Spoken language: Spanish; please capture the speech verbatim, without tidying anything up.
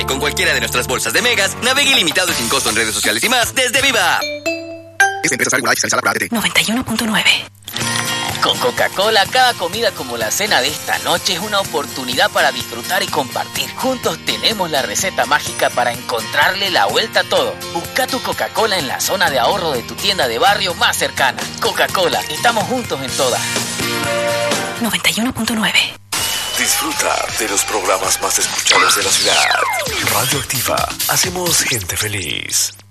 Con cualquiera de nuestras bolsas de megas, navegue ilimitado y sin costo en redes sociales y más desde Viva. noventa y uno punto nueve. Con Coca-Cola, cada comida como la cena de esta noche es una oportunidad para disfrutar y compartir. Juntos tenemos la receta mágica para encontrarle la vuelta a todo. Busca tu Coca-Cola en la zona de ahorro de tu tienda de barrio más cercana. Coca-Cola, estamos juntos en todas. noventa y uno punto nueve. Disfruta de los programas más escuchados de la ciudad. Radio Activa. Hacemos gente feliz.